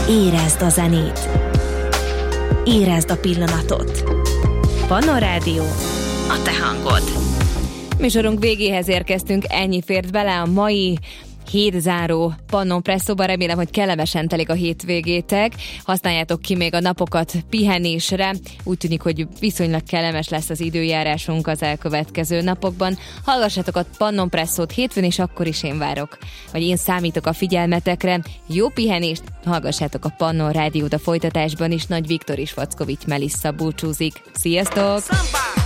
Érezd a zenét. Érezd a pillanatot. Pannon Rádió, a te hangod. Műsorunk végéhez érkeztünk, ennyi fért bele a mai hétzáró Pannon Presszóban. Remélem, hogy kellemesen telik a hétvégétek. Használjátok ki még a napokat pihenésre. Úgy tűnik, hogy viszonylag kellemes lesz az időjárásunk az elkövetkező napokban. Hallgassátok a Pannon Presszót hétfőn, és akkor is én várok, vagy én számítok a figyelmetekre. Jó pihenést, hallgassátok a Pannon Rádiót a folytatásban is. Nagy Viktor és Vackovics Melissa búcsúzik. Sziasztok!